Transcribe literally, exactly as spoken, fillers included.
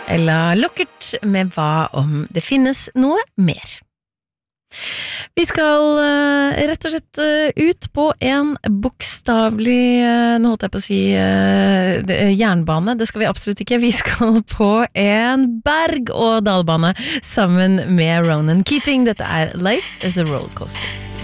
Ella Lockert med Hva om det finnes noe mer. Vi skal uh, rett og slett uh, ut på en bokstavlig, uh, nå holdt jeg på å si uh, det, uh, jernbane, det skal vi absolutt ikke. Vi skal på en berg- og dalbane sammen med Ronan Keating. Dette er Life is a Rollercoaster.